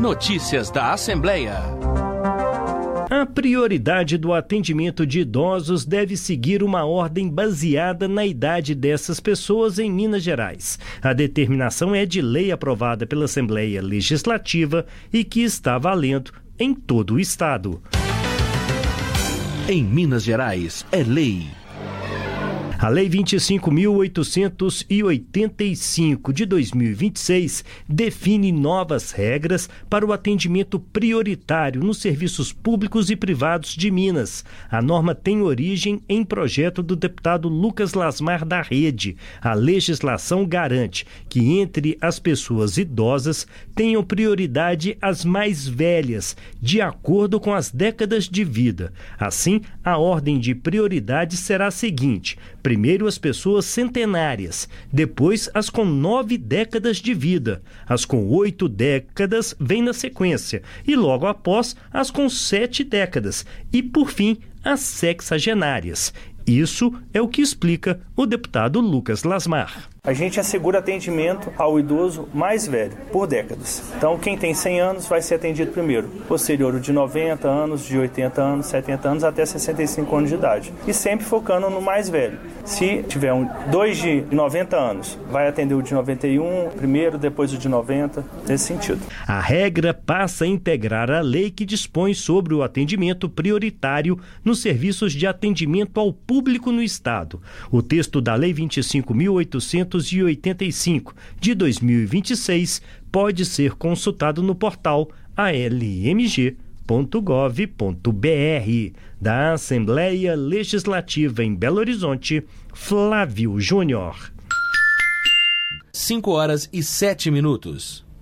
Notícias da Assembleia. A prioridade do atendimento de idosos deve seguir uma ordem baseada na idade dessas pessoas em Minas Gerais. A determinação é de lei aprovada pela Assembleia Legislativa e que está valendo em todo o estado. Em Minas Gerais, é lei. A Lei 25.885 de 2026 define novas regras para o atendimento prioritário nos serviços públicos e privados de Minas. A norma tem origem em projeto do deputado Lucas Lasmar da Rede. A legislação garante que entre as pessoas idosas tenham prioridade as mais velhas, de acordo com as décadas de vida. Assim, a ordem de prioridade será a seguinte: primeiro as pessoas centenárias, depois as com 9 décadas de vida, as com 8 décadas vêm na sequência e logo após as com 7 décadas e por fim as sexagenárias. Isso é o que explica o deputado Lucas Lasmar. A gente assegura atendimento ao idoso mais velho, por décadas. Então, quem tem 100 anos vai ser atendido primeiro. Posterior, o de 90 anos, de 80 anos, 70 anos, até 65 anos de idade. E sempre focando no mais velho. Se tiver dois de 90 anos, vai atender o de 91 primeiro, depois o de 90, nesse sentido. A regra passa a integrar a lei que dispõe sobre o atendimento prioritário nos serviços de atendimento ao público no Estado. O texto da Lei 25.885 de 2026 pode ser consultado no portal almg.gov.br. Da Assembleia Legislativa em Belo Horizonte, Flávio Júnior. 5 horas e 7 minutos.